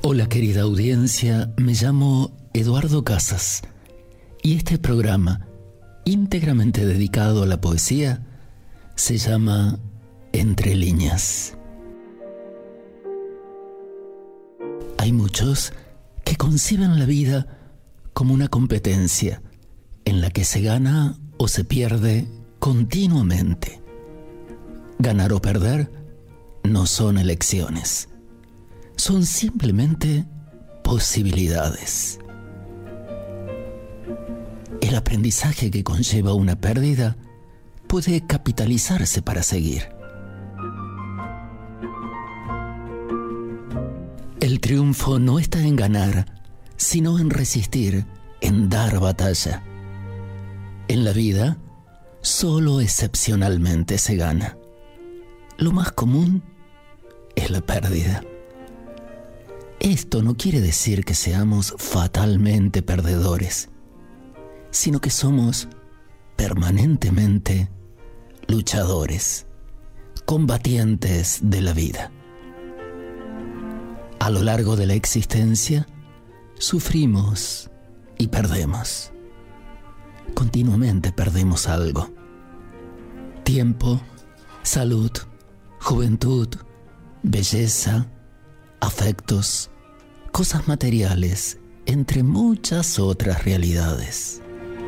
Hola querida audiencia, me llamo Eduardo Casas y este programa, íntegramente dedicado a la poesía, se llama Entre líneas. Hay muchos que conciben la vida como una competencia en la que se gana o se pierde continuamente. Ganar o perder no son elecciones. Son simplemente posibilidades. El aprendizaje que conlleva una pérdida puede capitalizarse para seguir. El triunfo no está en ganar, sino en resistir, en dar batalla. En la vida, solo excepcionalmente se gana. Lo más común es la pérdida. Esto no quiere decir que seamos fatalmente perdedores, sino que somos permanentemente luchadores, combatientes de la vida. A lo largo de la existencia, sufrimos y perdemos. Continuamente perdemos algo. Tiempo, salud, juventud, belleza, afectos, cosas materiales, entre muchas otras realidades.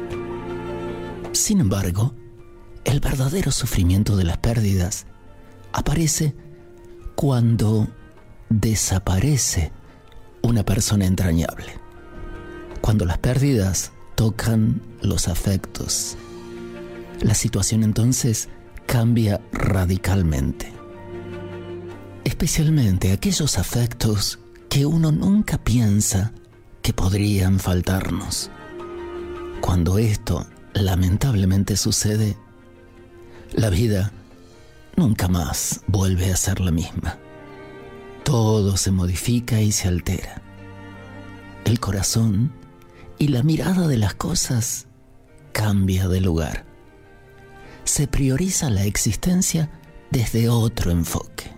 Sin embargo, el verdadero sufrimiento de las pérdidas aparece cuando desaparece una persona entrañable. Cuando las pérdidas tocan los afectos, la situación entonces cambia radicalmente. Especialmente aquellos afectos que uno nunca piensa que podrían faltarnos. Cuando esto lamentablemente sucede, la vida nunca más vuelve a ser la misma. Todo se modifica y se altera. El corazón y la mirada de las cosas cambia de lugar. Se prioriza la existencia desde otro enfoque.